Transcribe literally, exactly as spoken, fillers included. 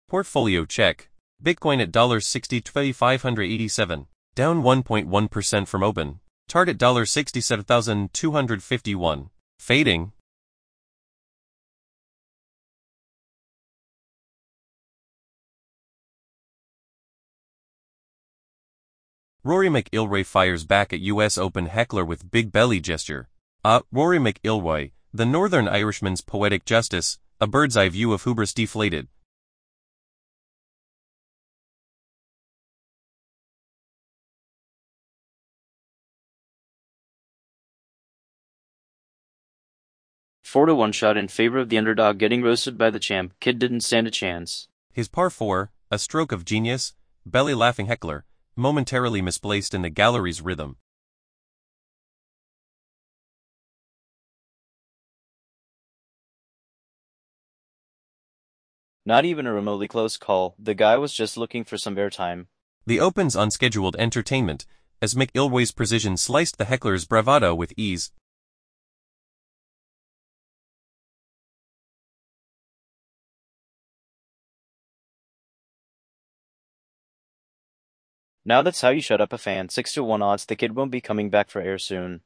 Portfolio check. Bitcoin at sixty thousand five hundred eighty-seven, down one point one percent from open. Target sixty-seven thousand two hundred fifty-one. Fading. Rory McIlroy fires back at U S Open heckler with big belly gesture. Ah, uh, Rory McIlroy, the Northern Irishman's poetic justice, a bird's eye view of hubris deflated. four to one shot in favor of the underdog getting roasted by the champ. Kid didn't stand a chance. His par four, a stroke of genius, belly laughing heckler, momentarily misplaced in the gallery's rhythm. Not even a remotely close call, the guy was just looking for some airtime. The Open's unscheduled entertainment, as McIlroy's precision sliced the heckler's bravado with ease. Now that's how you shut up a fan. six to one odds the kid won't be coming back for air soon.